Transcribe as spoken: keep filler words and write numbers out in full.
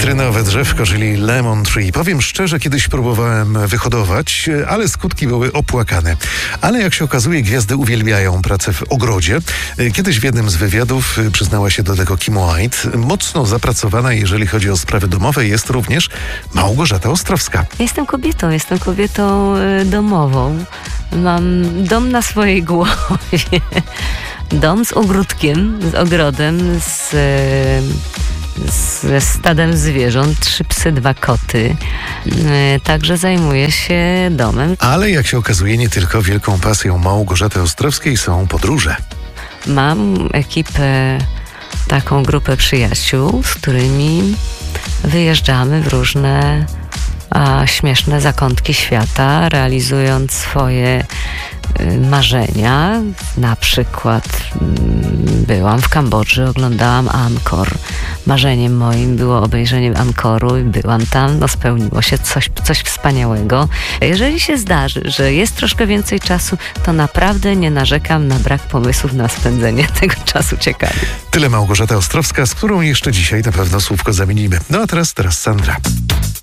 Cytrynowe drzewko, czyli lemon tree. Powiem szczerze, kiedyś próbowałem wyhodować, ale skutki były opłakane. Ale jak się okazuje, gwiazdy uwielbiają pracę w ogrodzie. Kiedyś w jednym z wywiadów przyznała się do tego Kim White. Mocno zapracowana, jeżeli chodzi o sprawy domowe, jest również Małgorzata Ostrowska. Jestem kobietą, jestem kobietą domową. Mam dom na swojej głowie. Dom z ogródkiem, z ogrodem, z, ze stadem zwierząt, trzy psy, dwa koty. Także zajmuję się domem. Ale jak się okazuje, nie tylko wielką pasją Małgorzaty Ostrowskiej są podróże. Mam ekipę, taką grupę przyjaciół, z którymi wyjeżdżamy w różne a, śmieszne zakątki świata, realizując swoje y, marzenia. Na przykład y, byłam w Kambodży, oglądałam Angkor. Marzeniem moim było obejrzenie Angkoru i byłam tam, no spełniło się coś, coś wspaniałego. Jeżeli się zdarzy, że jest troszkę więcej czasu, to naprawdę nie narzekam na brak pomysłów na spędzenie tego czasu ciekawie. Tyle Małgorzata Ostrowska, z którą jeszcze dzisiaj na pewno słówko zamienimy. No a teraz, teraz Sandra.